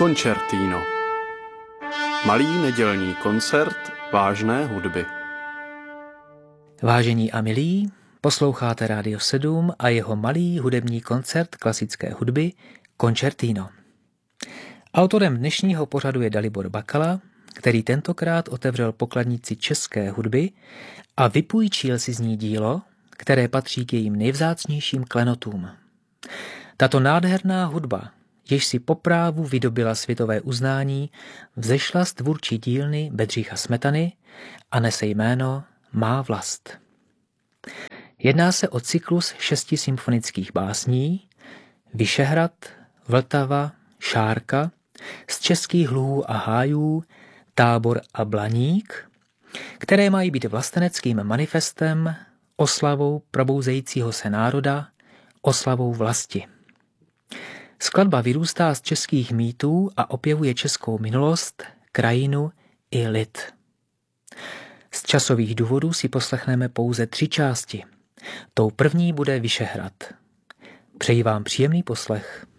Koncertino. Malý nedělní koncert vážné hudby. Vážení a milí, posloucháte Rádio 7 a jeho malý hudební koncert klasické hudby Koncertino. Autorem dnešního pořadu je Dalibor Bakala, který tentokrát otevřel pokladnici české hudby a vypůjčil si z ní dílo, které patří k jejím nejvzácnějším klenotům. Tato nádherná hudba, jež si po právu vydobila světové uznání, vzešla z tvůrčí dílny Bedřicha Smetany a nese jméno Má vlast. Jedná se o cyklus 6 symfonických básní Vyšehrad, Vltava, Šárka, z českých luhů a hájů, Tábor a Blaník, které mají být vlasteneckým manifestem, oslavou probouzejícího se národa, oslavou vlasti. Skladba vyrůstá z českých mýtů a opěvuje českou minulost, krajinu i lid. Z časových důvodů si poslechneme pouze 3 části. Tou první bude Vyšehrad. Přeji vám příjemný poslech.